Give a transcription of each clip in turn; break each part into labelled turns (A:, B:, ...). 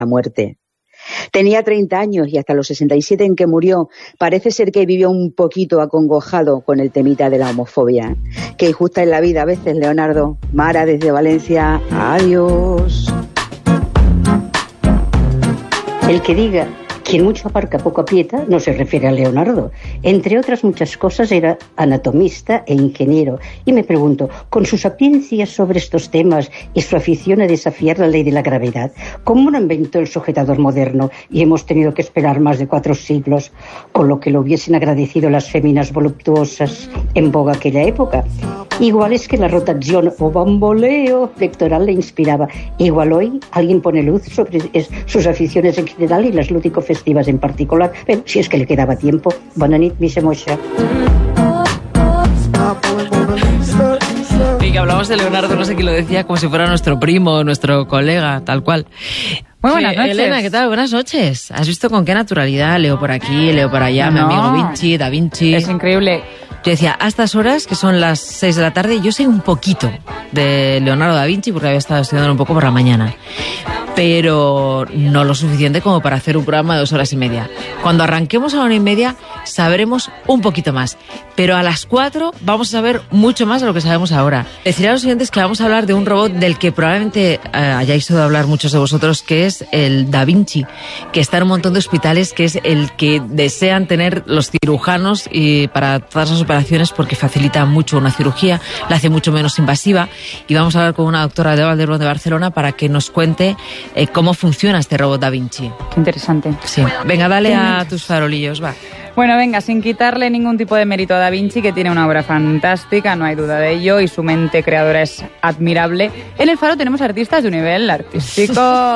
A: muerte. Tenía 30 años y hasta los 67 en que murió, parece ser que vivió un poquito acongojado con el temita de la homofobia. Qué injusta es la vida a veces, Leonardo. Mara desde Valencia, adiós.
B: El que diga quien mucho aparca poco aprieta no se refiere a Leonardo. Entre otras muchas cosas era anatomista e ingeniero. Y me pregunto, con su sapiencia sobre estos temas y su afición a desafiar la ley de la gravedad, ¿cómo no inventó el sujetador moderno y hemos tenido que esperar más de 4 siglos, con lo que lo hubiesen agradecido las féminas voluptuosas en boga aquella época? Igual es que la rotación o bamboleo pectoral le inspiraba. Igual hoy alguien pone luz sobre sus aficiones en general y las lúdico-festivas en particular. Pero si es que le quedaba tiempo. Bona nit, Missa Moixa.
C: Y que hablamos de Leonardo, no sé quién lo decía, como si fuera nuestro primo, nuestro colega, tal cual.
D: Muy buenas noches.
C: Elena, ¿qué tal? Buenas noches. ¿Has visto con qué naturalidad leo por aquí, leo por allá, mi amigo Vinci, Da Vinci?
D: Es increíble.
C: Yo decía, a estas horas, que son las 6 de la tarde, yo sé un poquito de Leonardo da Vinci, porque había estado estudiando un poco por la mañana. Pero no lo suficiente como para hacer un programa de 2 horas y media. Cuando arranquemos a la 1:30 sabremos un poquito más, pero a las 4 vamos a saber mucho más de lo que sabemos ahora. Deciré a los siguientes que vamos a hablar de un robot del que probablemente hayáis oído hablar muchos de vosotros, que es el Da Vinci, que está en un montón de hospitales, que es el que desean tener los cirujanos y para todas las operaciones, porque facilita mucho una cirugía, la hace mucho menos invasiva. Y vamos a hablar con una doctora de Valderón de Barcelona para que nos cuente cómo funciona este robot Da Vinci.
D: Qué interesante.
C: Sí. Venga, dale a tus farolillos, va.
D: Bueno, venga, sin quitarle ningún tipo de mérito a Da Vinci, que tiene una obra fantástica, no hay duda de ello, y su mente creadora es admirable. En El Faro tenemos artistas de un nivel artístico,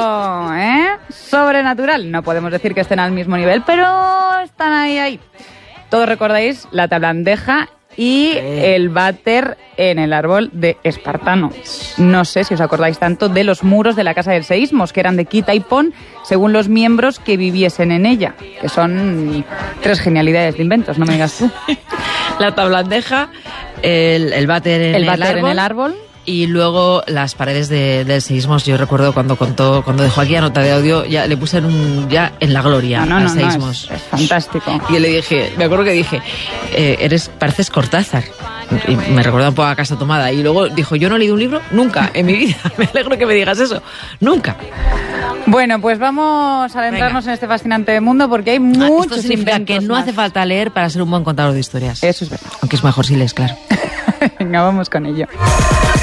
D: sobrenatural. No podemos decir que estén al mismo nivel, pero están ahí. Todos recordáis la tablandeja y el váter en el árbol de Espartano. No sé si os acordáis tanto de los muros de la Casa de Seísmos, que eran de quita y pon, según los miembros que viviesen en ella, que son 3 genialidades de inventos, no me digas tú.
C: La tablandeja, el váter en el árbol. Y luego las paredes del Seísmos. Yo recuerdo cuando dejó aquí a nota de audio, ya le puse ya en la gloria al Seísmos.
D: Es fantástico.
C: Y le dije, me acuerdo que dije, pareces Cortázar. Y me recuerda un poco a Casa Tomada. Y luego dijo, yo no he leído un libro nunca en mi vida. Me alegro que me digas eso. Nunca.
D: Bueno, pues vamos a adentrarnos en este fascinante mundo, porque hay muchos
C: esto significa que no hace falta leer para ser un buen contador de historias.
D: Eso es verdad.
C: Aunque es mejor si lees, claro.
D: Venga, vamos con ello.